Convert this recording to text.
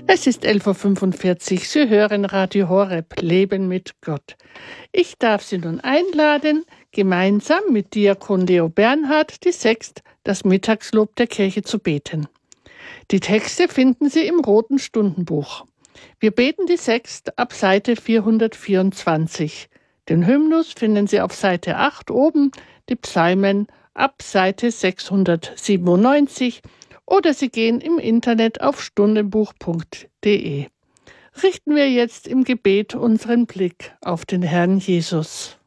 Es ist 11:45 Uhr. Sie hören Radio Horeb, Leben mit Gott. Ich darf Sie nun einladen, gemeinsam mit Diakon Leo Bernhard die Sext, das Mittagslob der Kirche, zu beten. Die Texte finden Sie im Roten Stundenbuch. Wir beten die Sext ab Seite 424. Den Hymnus finden Sie auf Seite 8 oben, die Psalmen ab Seite 697 oder Sie gehen im Internet auf stundenbuch.de. Richten wir jetzt im Gebet unseren Blick auf den Herrn Jesus.